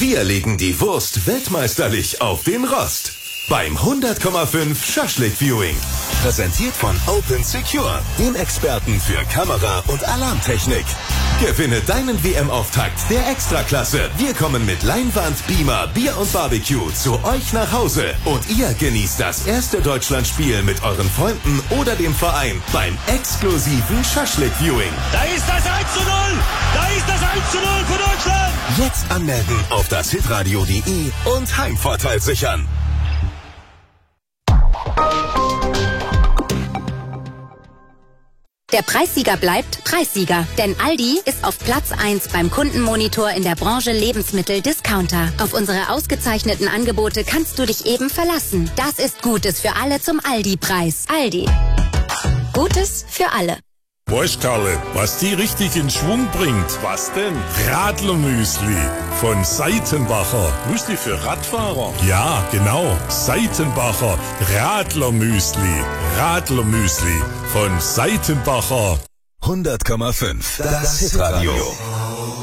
Wir legen die Wurst weltmeisterlich auf den Rost. Beim 100,5 Schaschlik Viewing. Präsentiert von Open Secure, dem Experten für Kamera- und Alarmtechnik. Gewinne deinen WM-Auftakt der Extraklasse. Wir kommen mit Leinwand, Beamer, Bier und Barbecue zu euch nach Hause. Und ihr genießt das erste Deutschlandspiel mit euren Freunden oder dem Verein beim exklusiven Schaschlik Viewing. Da ist das 1:0! Da ist das 1:0 für Deutschland! Jetzt anmelden auf das-hitradio.de und Heimvorteil sichern. Der Preissieger bleibt Preissieger, denn Aldi ist auf Platz 1 beim Kundenmonitor in der Branche Lebensmittel-Discounter. Auf unsere ausgezeichneten Angebote kannst du dich eben verlassen. Das ist Gutes für alle zum Aldi-Preis. Aldi. Gutes für alle. Weißt Karle, was die richtig in Schwung bringt? Was denn? Radlermüsli von Seitenbacher. Müsli für Radfahrer? Ja, genau. Seitenbacher Radlermüsli. Radlermüsli von Seitenbacher. 100,5. Das Hitradio.